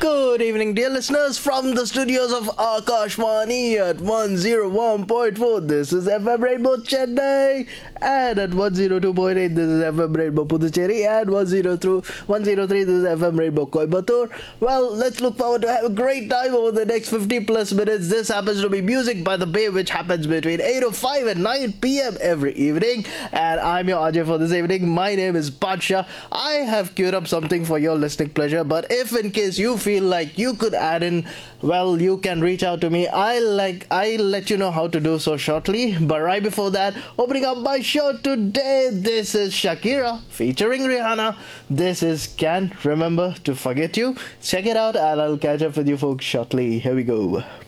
Good evening, dear listeners, from the studios of Akashvani at 101.4. This is FM Rainbow Chennai, and at 102.8, this is FM Rainbow Puducherry, and 103, this is FM Rainbow Coimbatore. Well, let's look forward to have a great time over the next 50 plus minutes. This happens to be Music by the Bay, which happens between 8:05 and 9 p.m. every evening. And I'm your RJ for this evening. My name is Badsha. I have queued up something for your listening pleasure, but if in case you feel like you could add in, well, you can reach out to me. I'll let you know how to do so shortly. But right before that, opening up my show today, this is Shakira featuring Rihanna. This is Can't Remember to Forget You. Check it out, and I'll catch up with you folks shortly. Here we go.